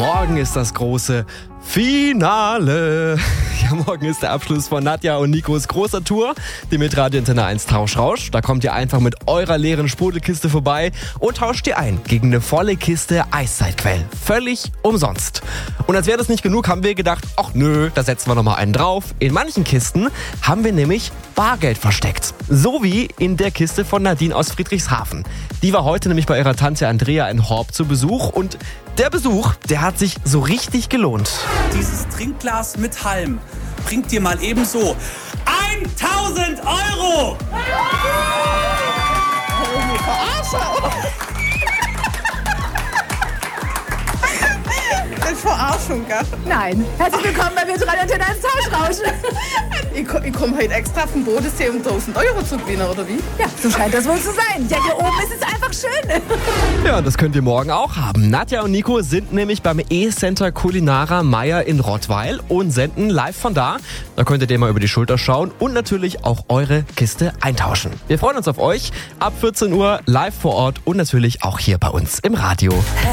Morgen ist das große Finale. Ja, morgen ist der Abschluss von Nadja und Nikos großer Tour, die mit Radio Antenne 1 Tauschrausch. Da kommt ihr einfach mit eurer leeren Sprudelkiste vorbei und tauscht ihr ein gegen eine volle Kiste Eiszeitquell. Völlig umsonst. Und als wäre das nicht genug, haben wir gedacht, ach nö, da setzen wir nochmal einen drauf. In manchen Kisten haben wir nämlich Bargeld versteckt. So wie in der Kiste von Nadine aus Friedrichshafen. Die war heute nämlich bei ihrer Tante Andrea in Horb zu Besuch und der Besuch, der hat sich so richtig gelohnt. Dieses Trinkglas mit Halm bringt dir mal eben so 1000 Euro! Das ist Verarschung, gell? Nein. Herzlich willkommen bei Radio Antenne 1 Tauschrausch. Ich komme heute extra vom Bodensee, um 1000 Euro zu gewinnen, oder wie? Ja, so scheint das wohl zu sein. Ja, hier oben ist es einfach schön. Ja, das könnt ihr morgen auch haben. Nadja und Nico sind nämlich beim E-Center Culinara Meier in Rottweil und senden live von da. Da könnt ihr dir mal über die Schulter schauen und natürlich auch eure Kiste eintauschen. Wir freuen uns auf euch. Ab 14 Uhr live vor Ort und natürlich auch hier bei uns im Radio.